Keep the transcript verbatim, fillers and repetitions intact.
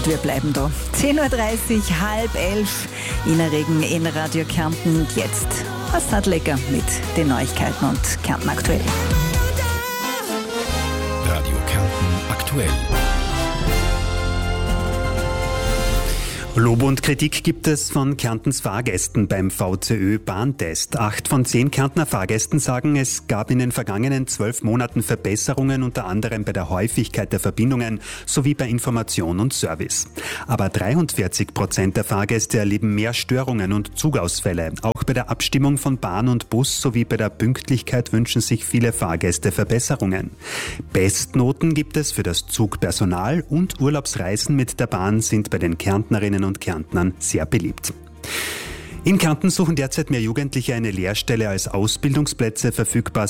und wir bleiben da. zehn Uhr dreißig, halb elf, Ina Regen in Radio Kärnten. Und jetzt was hat lecker mit den Neuigkeiten und Kärnten aktuell. Radio Kärnten aktuell. Lob und Kritik gibt es von Kärntens Fahrgästen beim V C Ö-Bahntest. Acht von zehn Kärntner Fahrgästen sagen, es gab in den vergangenen zwölf Monaten Verbesserungen, unter anderem bei der Häufigkeit der Verbindungen sowie bei Information und Service. Aber dreiundvierzig Prozent der Fahrgäste erleben mehr Störungen und Zugausfälle. Auch bei der Abstimmung von Bahn und Bus sowie bei der Pünktlichkeit wünschen sich viele Fahrgäste Verbesserungen. Bestnoten gibt es für das Zugpersonal und Urlaubsreisen mit der Bahn sind bei den Kärntnerinnen und Kärntnern sehr beliebt. In Kärnten suchen derzeit mehr Jugendliche eine Lehrstelle als Ausbildungsplätze. Verfügbar